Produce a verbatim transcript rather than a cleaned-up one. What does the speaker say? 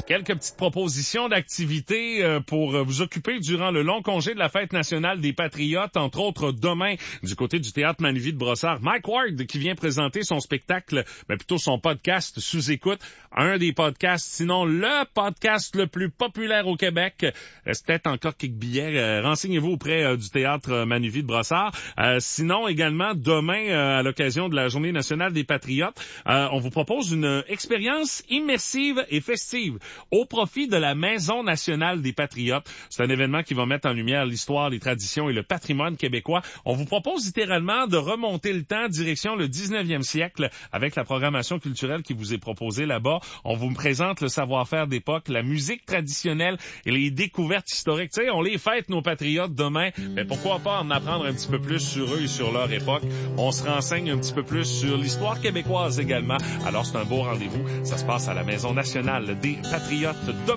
Quelques petites propositions d'activités euh, pour euh, vous occuper durant le long congé de la Fête nationale des Patriotes, entre autres demain du côté du Théâtre Manuvie de Brossard. Mike Ward qui vient présenter son spectacle, mais plutôt son podcast Sous-écoute, un des podcasts, sinon le podcast le plus populaire au Québec. Reste peut-être encore quelques billets. Euh, renseignez-vous auprès euh, du Théâtre Manuvie de Brossard. Euh, sinon, également, demain, euh, à l'occasion de la Journée nationale des Patriotes, euh, on vous propose une expérience immersive et festive au profit de la Maison nationale des Patriotes. C'est un événement qui va mettre en lumière l'histoire, les traditions et le patrimoine québécois. On vous propose littéralement de remonter le temps direction le dix-neuvième siècle avec la programmation culturelle qui vous est proposée là-bas. On vous présente le savoir-faire d'époque, la musique traditionnelle et les découvertes historiques. Tu sais, on les fête, nos patriotes, demain, mais pourquoi pas en apprendre un petit peu plus sur eux et sur leur époque. On se renseigne un petit peu plus sur l'histoire québécoise également. Alors, c'est un beau rendez-vous. Ça se passe à la Maison nationale des Patriotes demain.